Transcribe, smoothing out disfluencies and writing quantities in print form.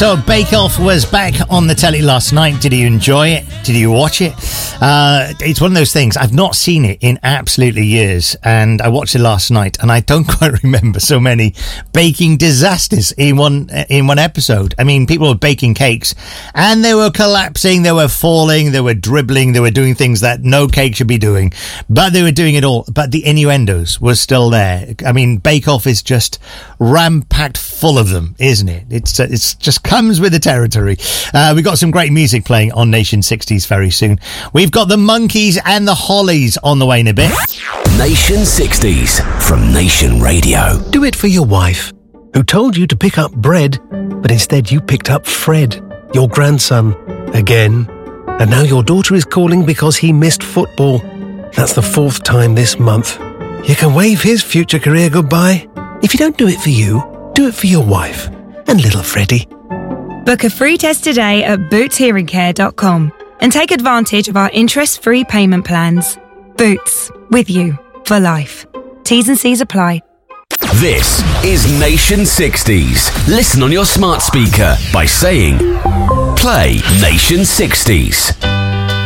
So Bake Off was back on the telly last night. Did you enjoy it? Did you watch it? It's one of those things. I've not seen it in absolutely years, and I watched it last night, and I don't quite remember so many baking disasters in one episode. I mean, people were baking cakes, and they were collapsing, they were falling, they were dribbling, they were doing things that no cake should be doing, but they were doing it all. But the innuendos were still there. I mean, Bake Off is just ram-packed full of them, isn't it? It's just comes with the territory. We've got some great music playing on Nation 60s very soon. We've got the Monkeys and the Hollies on the way in a bit. Nation 60s from Nation Radio. Do it for your wife, who told you to pick up bread, but instead you picked up Fred, your grandson, again. And now your daughter is calling because he missed football. That's the 4th time this month. You can wave his future career goodbye. If you don't do it for you, do it for your wife and little Freddie. Book a free test today at bootshearingcare.com and take advantage of our interest-free payment plans. Boots, with you for life. T's and C's apply. This is Nation 60s. Listen on your smart speaker by saying, play Nation 60s.